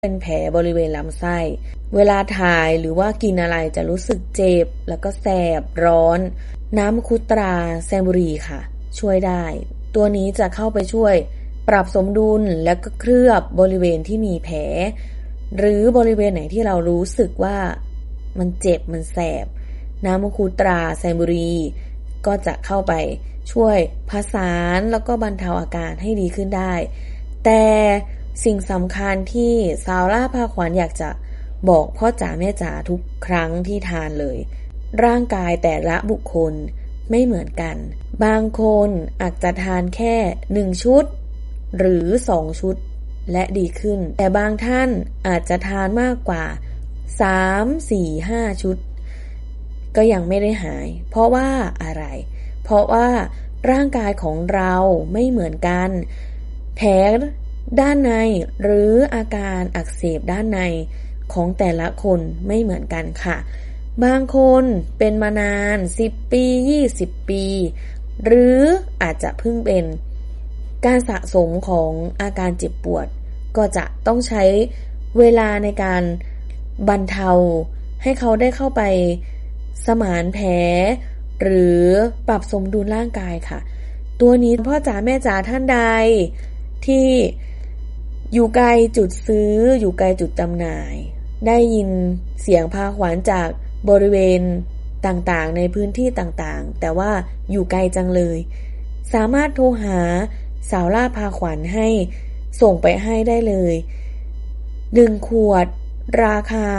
เป็นแผลบริเวณลำไส้เวลาถ่ายหรือว่ากินอะไรจะรู้สึกเจ็บแล้วก็แสบร้อนน้ำมังคุดตราแซมบุรีค่ะช่วยได้ตัวนี้จะเข้าไปช่วยปรับสมดุลและก็เคลือบบริเวณที่มีแผลหรือบริเวณไหนที่เรารู้สึกว่ามันเจ็บมันแสบน้ำมังคุดตราแซมบุรีก็จะเข้าไปช่วยผสานแล้วก็บรรเทาอาการให้ดีขึ้นได้แต่สิ่งสำคัญที่ซาวล่าพาขวัญอยากจะบอกพ่อจ๋าแม่จ๋าทุกครั้งที่ทานเลยร่างกายแต่ละบุคคลไม่เหมือนกันบางคนอาจจะทานแค่1ชุดหรือ2ชุดและดีขึ้นแต่บางท่านอาจจะทานมากกว่า3 4 5ชุดก็ยังไม่ได้หายเพราะว่าอะไรเพราะว่าร่างกายของเราไม่เหมือนกันแผลด้านในหรืออาการอักเสบด้านในของแต่ละคนไม่เหมือนกันค่ะบางคนเป็นมานาน10ปี20ปีหรืออาจจะเพิ่งเป็นการสะสมของอาการเจ็บปวดก็จะต้องใช้เวลาในการบรรเทาให้เขาได้เข้าไปสมานแผลหรือปรับสมดุลร่างกายค่ะตัวนี้พ่อจ๋าแม่จ๋าท่านใดที่อยู่ไกลจุดซื้ออยู่ไกลจุดจำหน่ายได้ยินเสียงพาขวัญจากบริเวณต่างๆในพื้นที่ต่างๆแต่ว่าอยู่ไกลจังเลยสามารถโทรหาสาวล่าพาขวัญให้ส่งไปให้ได้เลย1ขวดราคา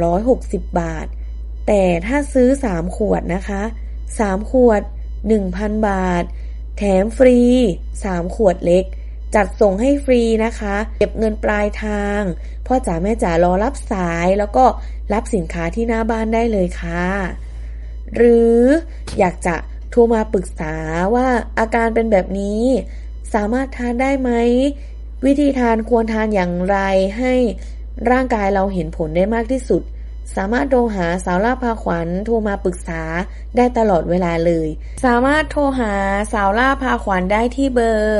360 บาทแต่ถ้าซื้อ3ขวดนะคะ3ขวด 1,000 บาทแถมฟรี3ขวดเล็กจัดส่งให้ฟรีนะคะเก็บเงินปลายทางพ่อจ๋าแม่จ๋ารอรับสายแล้วก็รับสินค้าที่หน้าบ้านได้เลยค่ะหรืออยากจะโทรมาปรึกษาว่าอาการเป็นแบบนี้สามารถทานได้ไหมวิธีทานควรทานอย่างไรให้ร่างกายเราเห็นผลได้มากที่สุดสามารถโทรหาสาวล่าพาขวัญโทรมาปรึกษาได้ตลอดเวลาเลยสามารถโทรหาสาวล่าพาขวัญได้ที่เบอร์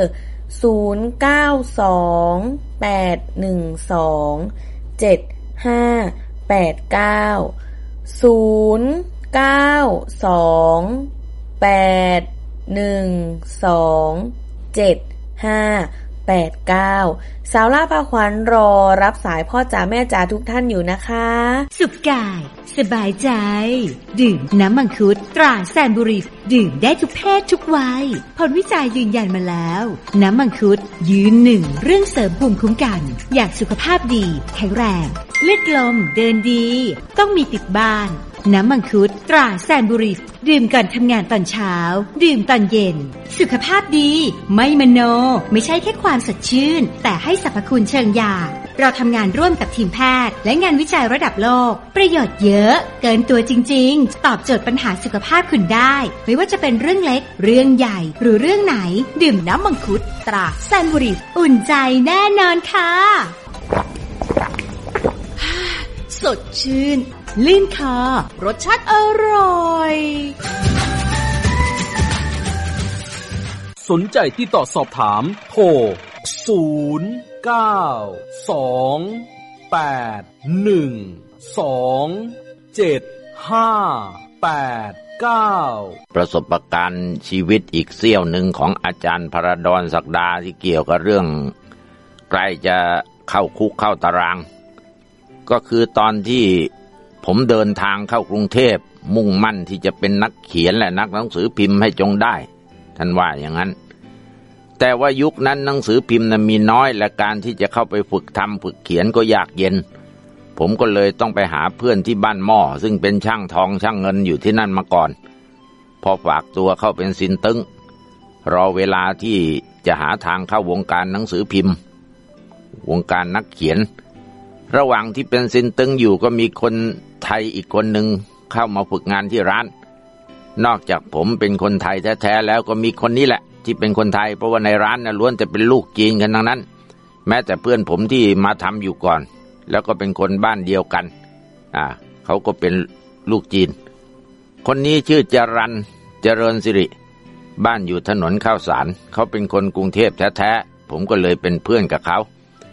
สาวล่าพาขวัญรอรับสายพ่อจ๋าแม่จ๋าทุกท่านอยู่นะคะสุขกายสบายใจดื่มน้ำมังคุดตราแซนบุรีดื่มได้ทุกเพศทุกวัยผลวิจัยยืนยันมาแล้วน้ำมังคุดยืนหนึ่งเรื่องเสริมภูมิคุ้มกันอยากสุขภาพดีแข็งแรงเลือดลมเดินดีต้องมีติดบ้านน้ำมังคุดตราแซนบุรีดื่มก่อนทำงานตอนเช้าดื่มตอนเย็นสุขภาพดีไม่มโนไม่ใช่แค่ความสดชื่นแต่ให้สรรพคุณเชิงยาเราทำงานร่วมกับทีมแพทย์และงานวิจัยระดับโลกประโยชน์เยอะเกินตัวจริงๆตอบโจทย์ปัญหาสุขภาพคุณได้ไม่ว่าจะเป็นเรื่องเล็กเรื่องใหญ่หรือเรื่องไหนดื่มน้ำมังคุดตราแซนบุรีอุ่นใจแน่นอนค่ะสดชื่นลื่นคอรสชาติอร่อยสนใจติดต่อสอบถามโทร 0928127589ประสบการณ์ชีวิตอีกเสี้ยวหนึ่งของอาจารย์พระดรศักดาที่เกี่ยวกับเรื่องใกล้จะเข้าคุกเข้าตารางก็คือตอนที่ผมเดินทางเข้ากรุงเทพมุ่งมั่นที่จะเป็นนักเขียนและนักหนังสือพิมพ์ให้จงได้ท่านว่าอย่างนั้นแต่ว่ายุคนั้นหนังสือพิมพ์มีน้อยและการที่จะเข้าไปฝึกทำฝึกเขียนก็ยากเย็นผมก็เลยต้องไปหาเพื่อนที่บ้านหม้อซึ่งเป็นช่างทองช่างเงินอยู่ที่นั่นมาก่อนพอฝากตัวเข้าเป็นซินตึ้งรอเวลาที่จะหาทางเข้าวงการหนังสือพิมพ์วงการนักเขียนระหว่างที่เป็นซินตึงอยู่ก็มีคนไทยอีกคนหนึ่งเข้ามาฝึกงานที่ร้านนอกจากผมเป็นคนไทยแท้ๆแล้วก็มีคนนี้แหละที่เป็นคนไทยเพราะว่าในร้านน่ะล้วนแต่เป็นลูกจีนกันทั้งนั้นแม้แต่เพื่อนผมที่มาทำอยู่ก่อนแล้วก็เป็นคนบ้านเดียวกันเขาก็เป็นลูกจีนคนนี้ชื่อจรัญเจริญสิริบ้านอยู่ถนนข้าวสารเขาเป็นคนกรุงเทพแท้ๆผมก็เลยเป็นเพื่อนกับเขา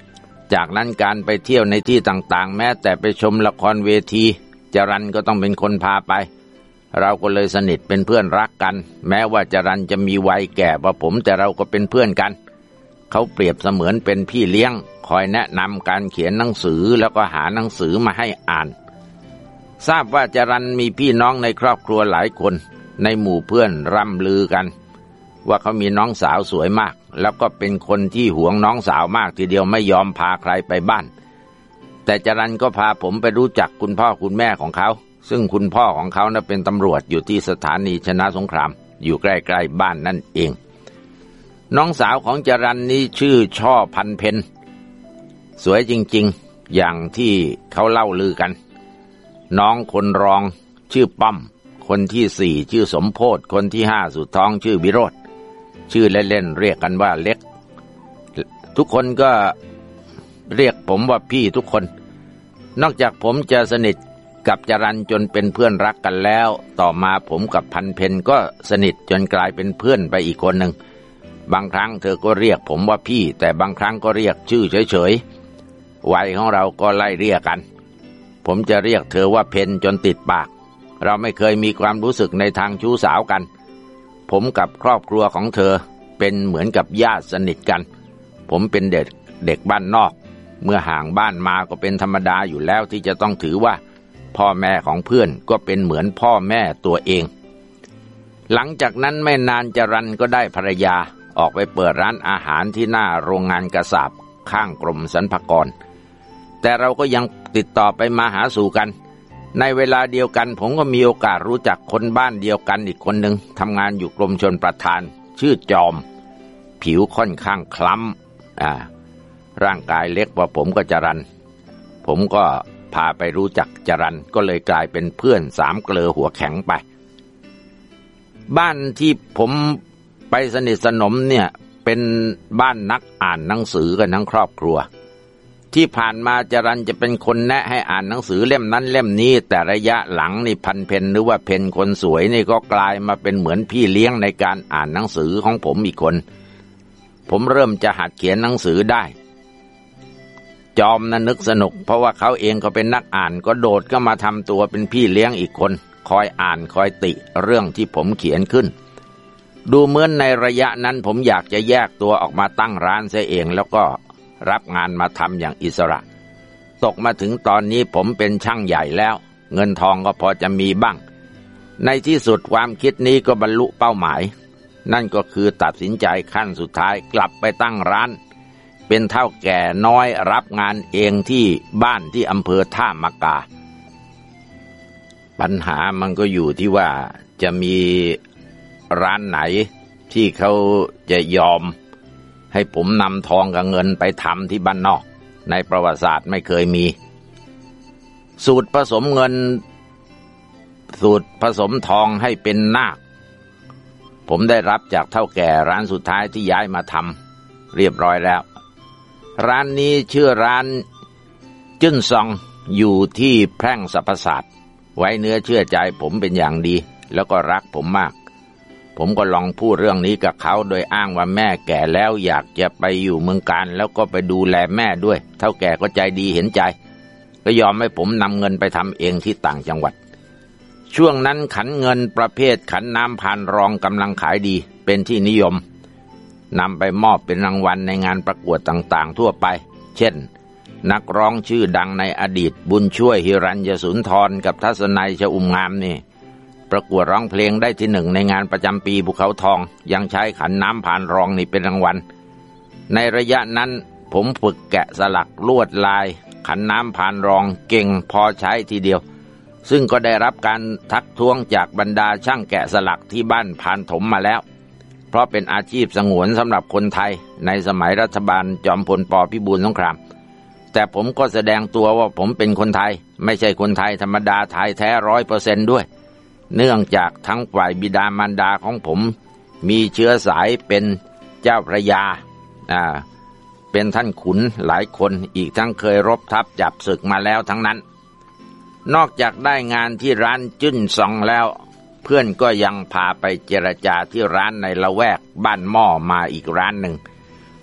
จากนั้นการไปเที่ยวในที่ต่างๆแม้แต่ไปชมละครเวทีจรัญก็ต้องเป็นคนพาไปเราก็เลยสนิทเป็นเพื่อนรักกันแม้ว่าจรัญจะมีวัยแก่กว่าผมแต่เราก็เป็นเพื่อนกันเขาเปรียบเสมือนเป็นพี่เลี้ยงคอยแนะนำการเขียนหนังสือแล้วก็หาหนังสือมาให้อ่านทราบว่าจรัญมีพี่น้องในครอบครัวหลายคนในหมู่เพื่อนร่ำลือกันว่าเขามีน้องสาวสวยมากแล้วก็เป็นคนที่หวงน้องสาวมากทีเดียวไม่ยอมพาใครไปบ้านแต่จรัญก็พาผมไปรู้จักคุณพ่อคุณแม่ของเขาซึ่งคุณพ่อของเขาน่ะเป็นตำรวจอยู่ที่สถานีชนะสงครามอยู่ใกล้ๆบ้านนั่นเองน้องสาวของจรัญนี้ชื่อช่อพันเพ็ญสวยจริงๆอย่างที่เขาเล่าลือกันน้องคนรองชื่อป้อมคนที่สี่ชื่อสมโพธิคนที่ห้าสุดท้องชื่อวิโรธชื่อเล่นๆเรียกกันว่าเล็กทุกคนก็เรียกผมว่าพี่ทุกคนนอกจากผมจะสนิทกับจรัญจนเป็นเพื่อนรักกันแล้วต่อมาผมกับพันเพ็ญก็สนิทจนกลายเป็นเพื่อนไปอีกคนหนึ่งบางครั้งเธอก็เรียกผมว่าพี่แต่บางครั้งก็เรียกชื่อเฉยๆวัยของเราก็ไล่เรียกกันผมจะเรียกเธอว่าเพ็ญจนติดปากเราไม่เคยมีความรู้สึกในทางชู้สาวกันผมกับครอบครัวของเธอเป็นเหมือนกับญาติสนิทกันผมเป็นเด็กบ้านนอกเมื่อห่างบ้านมาก็เป็นธรรมดาอยู่แล้วที่จะต้องถือว่าพ่อแม่ของเพื่อนก็เป็นเหมือนพ่อแม่ตัวเองหลังจากนั้นไม่นานจรัญก็ได้ภรรยาออกไปเปิดร้านอาหารที่หน้าโรงงานกระสาบข้างกรมสรรพากรแต่เราก็ยังติดต่อไปมาหาสู่กันในเวลาเดียวกันผมก็มีโอกาสรู้จักคนบ้านเดียวกันอีกคนหนึ่งทำงานอยู่กรมชลประทานชื่อจอมผิวค่อนข้างคล้ำร่างกายเล็กกว่าผมก็จรัญผมก็พาไปรู้จักจรัญก็เลยกลายเป็นเพื่อนสามเกลอหัวแข็งไปบ้านที่ผมไปสนิทสนมเนี่ยเป็นบ้านนักอ่านหนังสือกันทั้งครอบครัวที่ผ่านมาจรัญจะเป็นคนแนะให้อ่านหนังสือเล่มนั้นเล่มนี้แต่ระยะหลังนี่พันเพ็ญหรือว่าเพ็ญคนสวยนี่ก็กลายมาเป็นเหมือนพี่เลี้ยงในการอ่านหนังสือของผมอีกคนผมเริ่มจะหัดเขียนหนังสือได้จอมน่ะนึกสนุกเพราะว่าเขาเองก็เป็นนักอ่านก็โดดก็มาทำตัวเป็นพี่เลี้ยงอีกคนคอยอ่านคอยติเรื่องที่ผมเขียนขึ้นดูเหมือนในระยะนั้นผมอยากจะแยกตัวออกมาตั้งร้านเสียเองแล้วก็รับงานมาทำอย่างอิสระตกมาถึงตอนนี้ผมเป็นช่างใหญ่แล้วเงินทองก็พอจะมีบ้างในที่สุดความคิดนี้ก็บรรลุเป้าหมายนั่นก็คือตัดสินใจขั้นสุดท้ายกลับไปตั้งร้านเป็นเฒ่าแก่น้อยรับงานเองที่บ้านที่อำเภอท่ามะกาปัญหามันก็อยู่ที่ว่าจะมีร้านไหนที่เขาจะยอมให้ผมนำทองกับเงินไปทำที่บ้านนอกในประวัติศาสตร์ไม่เคยมีสูตรผสมเงินสูตรผสมทองให้เป็นนาคผมได้รับจากเฒ่าแก่ร้านสุดท้ายที่ย้ายมาทำเรียบร้อยแล้วร้านนี้ชื่อร้านจึ้นซองอยู่ที่แพร่งสรรพศาสตร์ไว้เนื้อเชื่อใจผมเป็นอย่างดีแล้วก็รักผมมากผมก็ลองพูดเรื่องนี้กับเขาโดยอ้างว่าแม่แก่แล้วอยากจะไปอยู่เมืองการแล้วก็ไปดูแลแม่ด้วยเฒ่าแก่ก็ใจดีเห็นใจก็ยอมให้ผมนำเงินไปทำเองที่ต่างจังหวัดช่วงนั้นขันเงินประเภทขันน้ำพานรองกำลังขายดีเป็นที่นิยมนำไปมอบเป็นรางวัลในงานประกวดต่างๆทั่วไปเช่นนักร้องชื่อดังในอดีตบุญช่วยหิรัญญสุนทรกับทัศนัยชอุ่มงามนี่ประกวดร้องเพลงได้ที่หนึ่งในงานประจำปีภูเขาทองยังใช้ขันน้ำพานรองนี่เป็นรางวัลในระยะนั้นผมฝึกแกะสลักลวดลายขันน้ำพานรองเก่งพอใช้ทีเดียวซึ่งก็ได้รับการทักท้วงจากบรรดาช่างแกะสลักที่บ้านพานถมมาแล้วเพราะเป็นอาชีพสงวนสำหรับคนไทยในสมัยรัฐบาลจอมพลป.พิบูลสงครามแต่ผมก็แสดงตัวว่าผมเป็นคนไทยไม่ใช่คนไทยธรรมดาไทยแท้ 100% ด้วยเนื่องจากทั้งฝ่ายบิดามารดาของผมมีเชื้อสายเป็นเจ้าพระยาเป็นท่านขุนหลายคนอีกทั้งเคยรบทัพจับศึกมาแล้วทั้งนั้นนอกจากได้งานที่ร้านจึ้นซองแล้วเพื่อนก็ยังพาไปเจรจาที่ร้านในละแวกบ้านหม้อมาอีกร้านหนึ่ง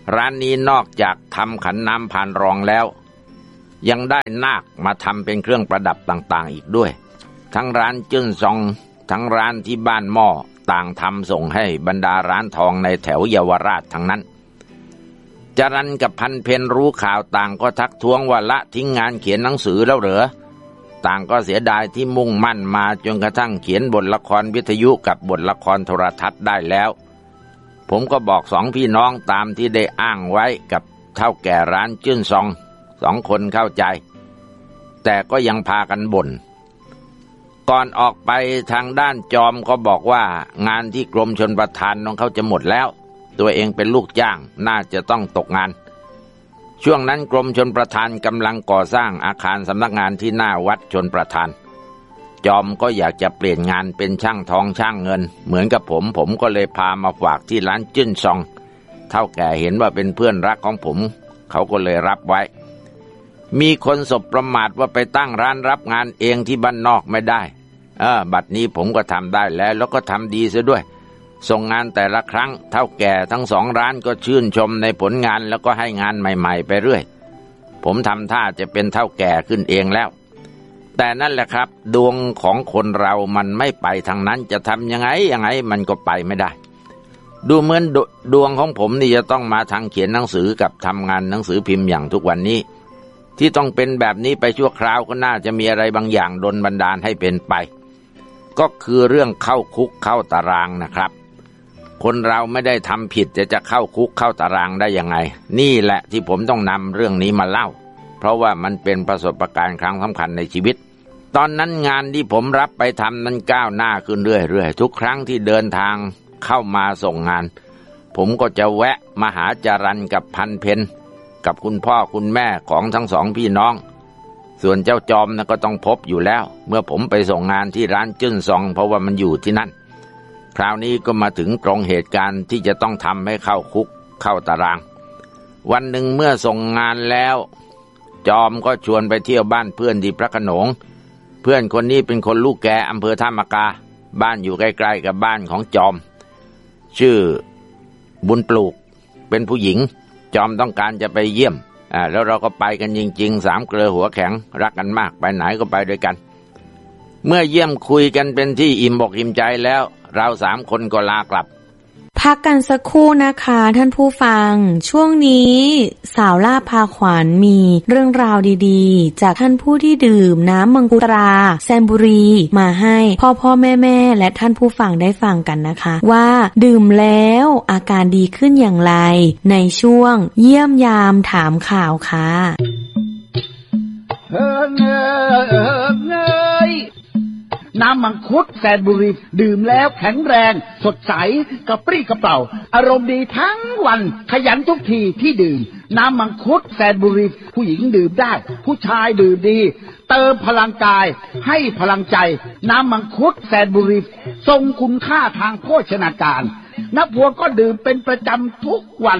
ร้านนี้นอกจากทำขันน้ำพานรองแล้วยังได้นาคมาทำเป็นเครื่องประดับต่างๆอีกด้วยทั้งร้านจิ้นซองทั้งร้านที่บ้านหม้อต่างทำส่งให้บรรดาร้านทองในแถวเยาวราชทั้งนั้นจรัญกับพันเพ็ญรู้ข่าวต่างก็ทักท้วงว่าละทิ้งงานเขียนหนังสือแล้วเหรอต่างก็เสียดายที่มุ่งมั่นมาจนกระทั่งเขียนบทละครวิทยุกับบทละครโทรทัศน์ได้แล้วผมก็บอกสองพี่น้องตามที่ได้อ้างไว้กับเฒ่าแก่ร้านจิ้นซอง2 คนเข้าใจแต่ก็ยังพากันบ่นก่อนออกไปทางด้านจอมก็บอกว่างานที่กรมชลประทานของเขาจะหมดแล้วตัวเองเป็นลูกจ้างน่าจะต้องตกงานช่วงนั้นกรมชลประทานกำลังก่อสร้างอาคารสำนักงานที่หน้าวัดชลประทานจอมก็อยากจะเปลี่ยนงานเป็นช่างทองช่างเงินเหมือนกับผมก็เลยพามาฝากที่ร้านจิ้นซองเฒ่าแก่เห็นว่าเป็นเพื่อนรักของผมเขาก็เลยรับไว้มีคนสบประมาทว่าไปตั้งร้านรับงานเองที่บ้านนอกไม่ได้บัดนี้ผมก็ทำได้แล้วก็ทำดีซะด้วยส่งงานแต่ละครั้งเฒ่าแก่ทั้ง2 ร้านก็ชื่นชมในผลงานแล้วก็ให้งานใหม่ๆไปเรื่อยผมทำท่าจะเป็นเฒ่าแก่ขึ้นเองแล้วแต่นั่นแหละครับดวงของคนเรามันไม่ไปทางนั้นจะทำยังไงมันก็ไปไม่ได้ดูเหมือนดวงของผมนี่จะต้องมาทางเขียนหนังสือกับทำงานหนังสือพิมพ์อย่างทุกวันนี้ที่ต้องเป็นแบบนี้ไปชั่วคราวก็น่าจะมีอะไรบางอย่างดลบันดาลให้เป็นไปก็คือเรื่องเข้าคุกเข้าตารางนะครับคนเราไม่ได้ทำผิดจะเข้าคุกเข้าตารางได้ยังไงนี่แหละที่ผมต้องนำเรื่องนี้มาเล่าเพราะว่ามันเป็นประสบการณ์ครั้งสำคัญในชีวิตตอนนั้นงานที่ผมรับไปทำนั้นก้าวหน้าขึ้นเรื่อยๆทุกครั้งที่เดินทางเข้ามาส่งงานผมก็จะแวะมาหาจรัญกับพันเพ็ญกับคุณพ่อคุณแม่ของทั้ง2 พี่น้องส่วนเจ้าจอมนะก็ต้องพบอยู่แล้วเมื่อผมไปส่งงานที่ร้านจิ้นซองเพราะว่ามันอยู่ที่นั่นคราวนี้ก็มาถึงตรงเหตุการณ์ที่จะต้องทำให้เข้าคุกเข้าตารางวันหนึ่งเมื่อส่งงานแล้วจอมก็ชวนไปเที่ยวบ้านเพื่อนที่พระโขนงเพื่อนคนนี้เป็นคนลูกแกอำเภอท่ามะกาบ้านอยู่ใกล้ๆกับบ้านของจอมชื่อบุญปลูกเป็นผู้หญิงจอมต้องการจะไปเยี่ยมแล้วเราก็ไปกันจริงๆ3 เกลือหัวแข็งรักกันมากไปไหนก็ไปด้วยกันเมื่อเยี่ยมคุยกันเป็นที่อิ่มอกอิ่มใจแล้วเรา3 คนก็ลากลับพักกันสักครู่นะคะท่านผู้ฟังช่วงนี้สาวล่าพาขวัญมีเรื่องราวดีๆจากท่านผู้ที่ดื่มน้ำมังคุดตราแซมบุรีมาให้พ่อแม่และท่านผู้ฟังได้ฟังกันนะคะว่าดื่มแล้วอาการดีขึ้นอย่างไรในช่วงเยี่ยมยามถามข่าวค่ะน้ำมังคุดแซนบุรีดื่มแล้วแข็งแรงสดใสกระปรี้กระเปร่าอารมณ์ดีทั้งวันขยันทุกทีที่ดื่มน้ำมังคุดแซนบุรีผู้หญิงดื่มได้ผู้ชายดื่มดีเติมพลังกายให้พลังใจน้ำมังคุดแซนบุรีทรงคุณค่าทางโภชนาการนักพวงก็ดื่มเป็นประจำทุกวัน